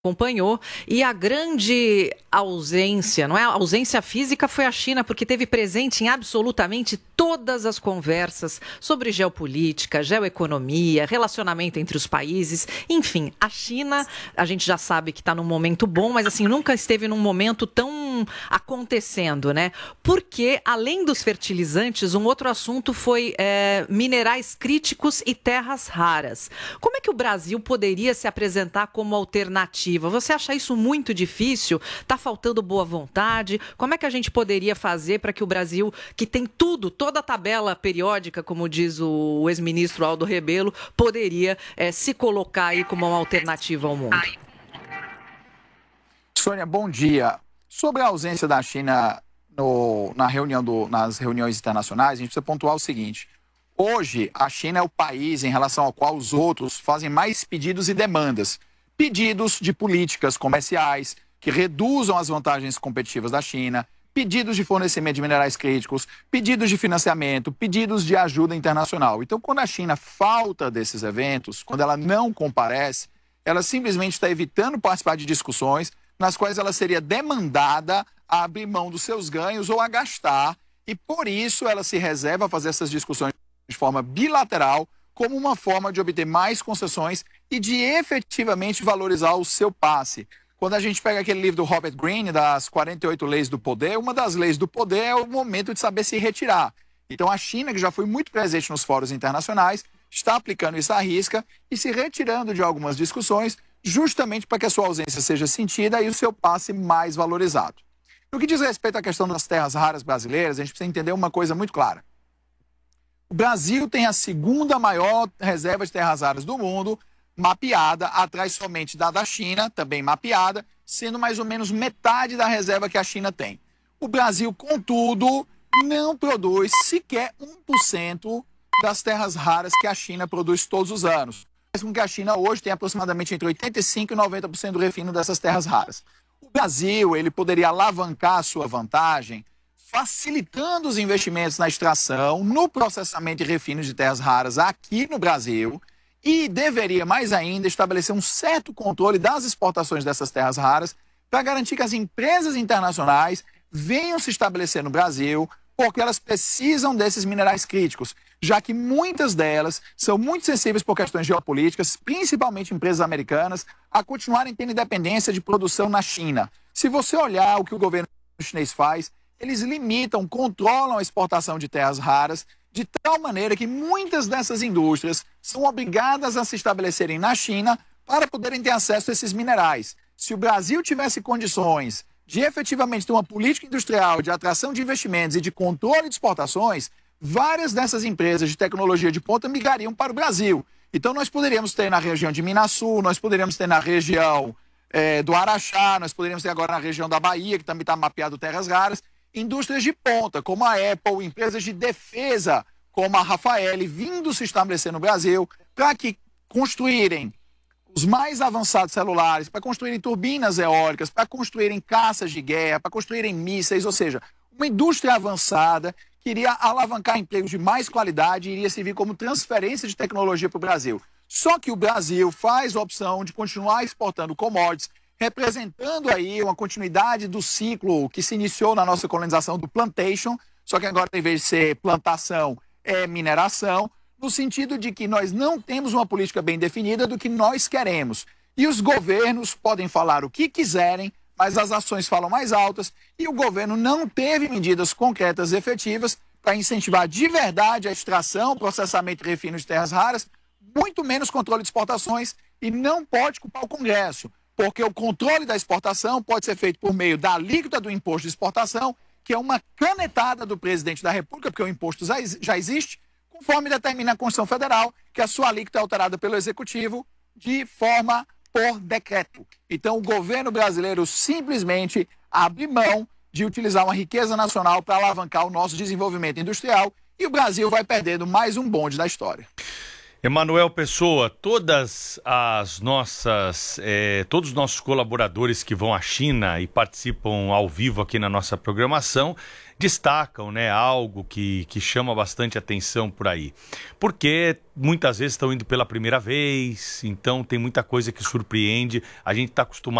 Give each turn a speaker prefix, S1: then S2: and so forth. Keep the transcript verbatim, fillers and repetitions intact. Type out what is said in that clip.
S1: acompanhou, e a grande ausência, não é? A ausência física foi a China, porque teve presente em absolutamente todas as conversas sobre geopolítica, geoeconomia, relacionamento entre os países, enfim, a China, a gente já sabe que está num momento bom, mas assim, nunca esteve num momento tão acontecendo, né? Porque, além dos fertilizantes, um outro assunto foi é, minerais críticos e terras raras. Como é que o Brasil poderia se apresentar como alternativa? Você acha isso muito difícil? Está faltando boa vontade? Como é que a gente poderia fazer para que o Brasil, que tem tudo, toda a tabela periódica, como diz o ex-ministro Aldo Rebelo, poderia é, se colocar aí como uma alternativa ao mundo?
S2: Sônia, bom dia. Sobre a ausência da China no, na reunião do, nas reuniões internacionais, a gente precisa pontuar o seguinte. Hoje, a China é o país em relação ao qual os outros fazem mais pedidos e demandas. Pedidos de políticas comerciais que reduzam as vantagens competitivas da China, pedidos de fornecimento de minerais críticos, pedidos de financiamento, pedidos de ajuda internacional. Então, quando a China falta desses eventos, quando ela não comparece, ela simplesmente está evitando participar de discussões nas quais ela seria demandada a abrir mão dos seus ganhos ou a gastar, e por isso ela se reserva a fazer essas discussões de forma bilateral, como uma forma de obter mais concessões e de efetivamente valorizar o seu passe. Quando a gente pega aquele livro do Robert Greene, das quarenta e oito leis do poder, uma das leis do poder é o momento de saber se retirar. Então a China, que já foi muito presente nos fóruns internacionais, está aplicando isso à risca e se retirando de algumas discussões, justamente para que a sua ausência seja sentida e o seu passe mais valorizado. No que diz respeito à questão das terras raras brasileiras, a gente precisa entender uma coisa muito clara. O Brasil tem a segunda maior reserva de terras raras do mundo, mapeada, atrás somente da da China, também mapeada, sendo mais ou menos metade da reserva que a China tem. O Brasil, contudo, não produz sequer um por cento das terras raras que a China produz todos os anos. Faz com que a China hoje tenha aproximadamente entre oitenta e cinco por cento e noventa por cento do refino dessas terras raras. O Brasil, ele poderia alavancar a sua vantagem facilitando os investimentos na extração, no processamento e refino de terras raras aqui no Brasil, e deveria, mais ainda, estabelecer um certo controle das exportações dessas terras raras para garantir que as empresas internacionais venham se estabelecer no Brasil, porque elas precisam desses minerais críticos, já que muitas delas são muito sensíveis por questões geopolíticas, principalmente empresas americanas, a continuarem tendo independência de produção na China. Se você olhar o que o governo chinês faz, eles limitam, controlam a exportação de terras raras, de tal maneira que muitas dessas indústrias são obrigadas a se estabelecerem na China para poderem ter acesso a esses minerais. Se o Brasil tivesse condições de efetivamente ter uma política industrial de atração de investimentos e de controle de exportações, várias dessas empresas de tecnologia de ponta migrariam para o Brasil. Então nós poderíamos ter na região de Minas Sul, nós poderíamos ter na região é, do Araxá, nós poderíamos ter agora na região da Bahia, que também está mapeado terras raras, indústrias de ponta, como a Apple, empresas de defesa, como a Rafael, vindo se estabelecer no Brasil, para que construírem os mais avançados celulares, para construírem turbinas eólicas, para construírem caças de guerra, para construírem mísseis, ou seja, uma indústria avançada que iria alavancar empregos de mais qualidade e iria servir como transferência de tecnologia para o Brasil. Só que o Brasil faz a opção de continuar exportando commodities, representando aí uma continuidade do ciclo que se iniciou na nossa colonização do plantation, só que agora, em vez de ser plantação, é mineração, no sentido de que nós não temos uma política bem definida do que nós queremos. E os governos podem falar o que quiserem, mas as ações falam mais altas, e o governo não teve medidas concretas e efetivas para incentivar de verdade a extração, processamento e refino de terras raras, muito menos controle de exportações, e não pode culpar o Congresso, porque o controle da exportação pode ser feito por meio da alíquota do imposto de exportação, que é uma canetada do presidente da República, porque o imposto já existe, conforme determina a Constituição Federal, que a sua alíquota é alterada pelo Executivo de forma por decreto. Então, o governo brasileiro simplesmente abre mão de utilizar uma riqueza nacional para alavancar o nosso desenvolvimento industrial, e o Brasil vai perdendo mais um bonde da história.
S3: Emanuel Pessoa, todas as nossas, eh, todos os nossos colaboradores que vão à China e participam ao vivo aqui na nossa programação destacam, né, algo que, que chama bastante atenção por aí. Porque muitas vezes estão indo pela primeira vez, então tem muita coisa que surpreende. A gente está acostumado